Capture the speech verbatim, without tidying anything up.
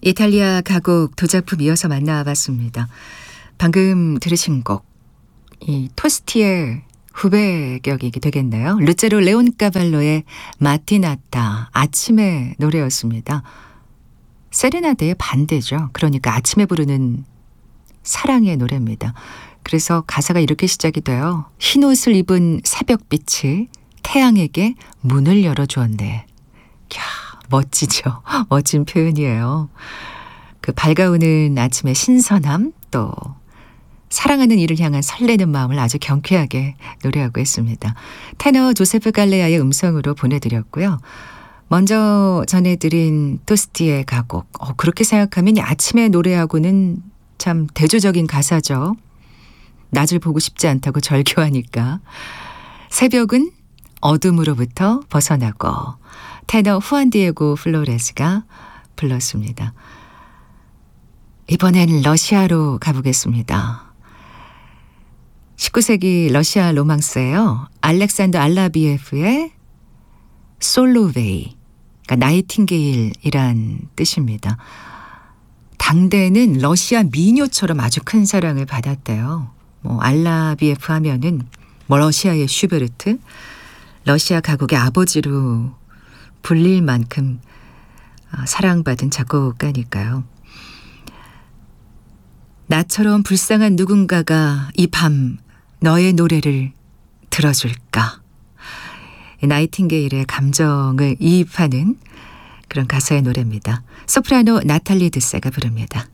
이탈리아 가곡 두 작품 이어서 만나봤습니다. 방금 들으신 곡, 이 토스티의 후배격이 되겠네요. 루체로 레온카발로의 마티나타, 아침의 노래였습니다. 세레나데의 반대죠. 그러니까 아침에 부르는 사랑의 노래입니다. 그래서 가사가 이렇게 시작이 돼요. 흰 옷을 입은 새벽빛이 태양에게 문을 열어주었네. 캬, 멋지죠. 멋진 표현이에요. 그 밝아오는 아침의 신선함, 또 사랑하는 이를 향한 설레는 마음을 아주 경쾌하게 노래하고 있습니다. 테너 조세프 갈레아의 음성으로 보내드렸고요. 먼저 전해드린 토스티의 가곡. 어, 그렇게 생각하면 아침에 노래하고는 참 대조적인 가사죠. 낮을 보고 싶지 않다고 절규하니까. 새벽은 어둠으로부터 벗어나고, 테너 후안 디에고 플로레스가 불렀습니다. 이번엔 러시아로 가보겠습니다. 십구 세기 러시아 로망스예요. 알렉산더 알라비에프의 솔로베이, 그러니까 나이팅게일이란 뜻입니다. 당대는 러시아 미녀처럼 아주 큰 사랑을 받았대요. 뭐 알라비에프 하면은 뭐 러시아의 슈베르트, 러시아 가곡의 아버지로 불릴 만큼 사랑받은 작곡가니까요. 나처럼 불쌍한 누군가가 이 밤 너의 노래를 들어줄까. 나이팅게일의 감정을 이입하는 그런 가사의 노래입니다. 소프라노 나탈리 드세가 부릅니다.